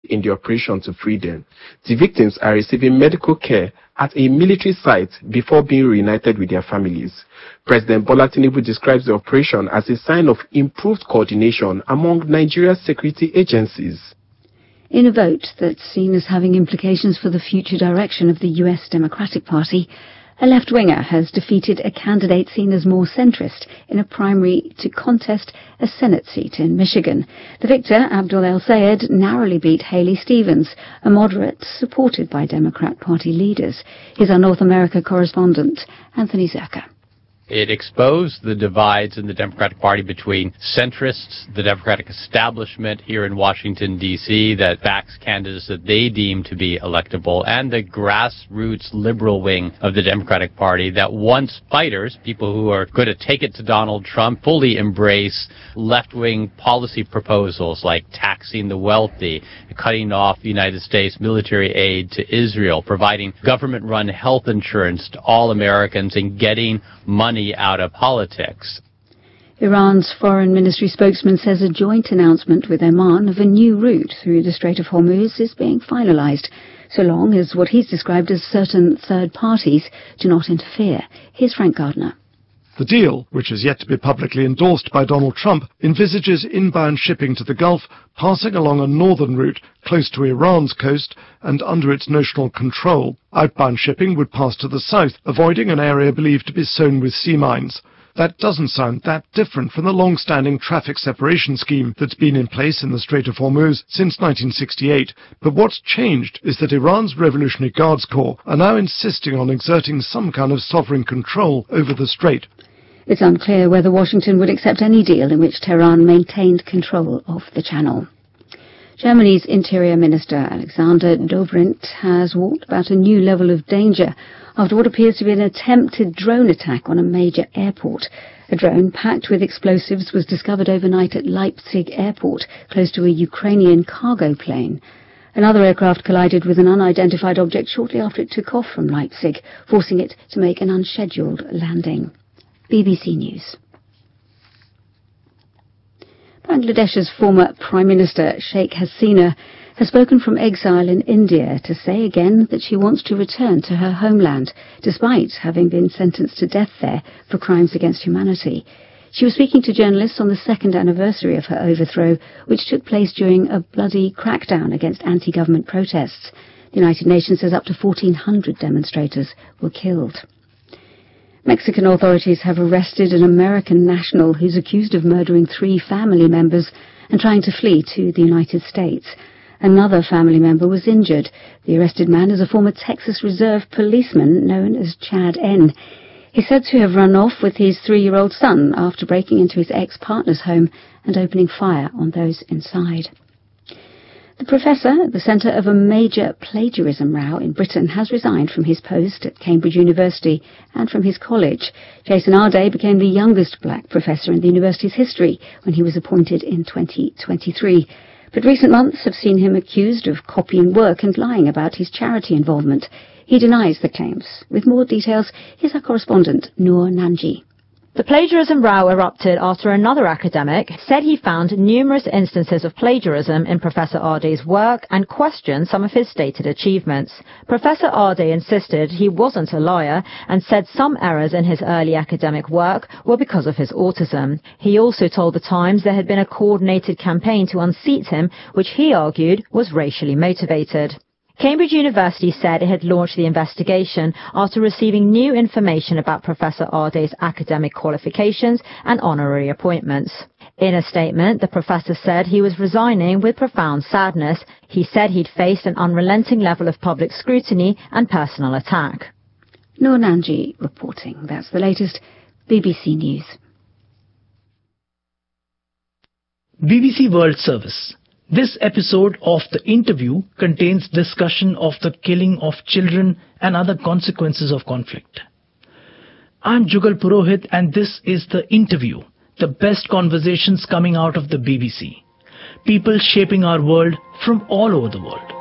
in the operation to free them. The victims are receiving medical care at a military site before being reunited with their families. President Bola Tinubu describes the operation as a sign of improved coordination among Nigeria's security agencies. In a vote that's seen as having implications for the future direction of the U.S. Democratic Party, a left-winger has defeated a candidate seen as more centrist in a primary to contest a Senate seat in Michigan. The victor, Abdul El-Sayed, narrowly beat Haley Stevens, a moderate supported by Democrat Party leaders. Here's our North America correspondent, Anthony Zerka. It exposed the divides in the Democratic Party between centrists, the Democratic establishment here in Washington, D.C., that backs candidates that they deem to be electable, and the grassroots liberal wing of the Democratic Party that once fighters, people who are going to take it to Donald Trump, fully embrace left-wing policy proposals like taxing the wealthy, cutting off United States military aid to Israel, providing government-run health insurance to all Americans, and getting money out of politics. Iran's foreign ministry spokesman says a joint announcement with Oman of a new route through the Strait of Hormuz is being finalized, so long as what he's described as certain third parties do not interfere. Here's Frank Gardner. The deal, which is yet to be publicly endorsed by Donald Trump, envisages inbound shipping to the Gulf passing along a northern route close to Iran's coast and under its notional control. Outbound shipping would pass to the south, avoiding an area believed to be sown with sea mines. That doesn't sound that different from the long-standing traffic separation scheme that's been in place in the Strait of Hormuz since 1968. But what's changed is that Iran's Revolutionary Guards Corps are now insisting on exerting some kind of sovereign control over the strait. It's unclear whether Washington would accept any deal in which Tehran maintained control of the channel. Germany's Interior Minister Alexander Dobrindt has warned about a new level of danger after what appears to be an attempted drone attack on a major airport. A drone packed with explosives was discovered overnight at Leipzig airport, close to a Ukrainian cargo plane. Another aircraft collided with an unidentified object shortly after it took off from Leipzig, forcing it to make an unscheduled landing. BBC News. Bangladesh's former Prime Minister Sheikh Hasina has spoken from exile in India to say again that she wants to return to her homeland, despite having been sentenced to death there for crimes against humanity. She was speaking to journalists on the second anniversary of her overthrow, which took place during a bloody crackdown against anti-government protests. The United Nations says up to 1,400 demonstrators were killed. Mexican authorities have arrested an American national who's accused of murdering 3 family members and trying to flee to the United States. Another family member was injured. The arrested man is a former Texas Reserve policeman known as Chad N. He's said to have run off with his 3-year-old son after breaking into his ex-partner's home and opening fire on those inside. The professor at the centre of a major plagiarism row in Britain has resigned from his post at Cambridge University and from his college. Jason Arday became the youngest black professor in the university's history when he was appointed in 2023. But recent months have seen him accused of copying work and lying about his charity involvement. He denies the claims. With more details, here's our correspondent, Noor Nanji. The plagiarism row erupted after another academic said he found numerous instances of plagiarism in Professor Arday's work and questioned some of his stated achievements. Professor Arday insisted he wasn't a liar and said some errors in his early academic work were because of his autism. He also told The Times there had been a coordinated campaign to unseat him, which he argued was racially motivated. Cambridge University said it had launched the investigation after receiving new information about Professor Arday's academic qualifications and honorary appointments. In a statement, the professor said he was resigning with profound sadness. He said he'd faced an unrelenting level of public scrutiny and personal attack. Noor Nanji reporting. That's the latest. BBC News. BBC World Service. This episode of The Interview contains discussion of the killing of children and other consequences of conflict. I'm Jugal Purohit and this is The Interview, the best conversations coming out of the BBC. People shaping our world from all over the world.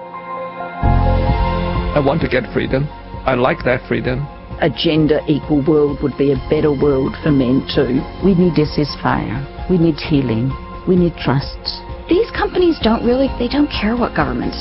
I want to get freedom. I like that freedom. A gender equal world would be a better world for men too. We need a ceasefire. We need healing. We need trust. these companies don't care what governments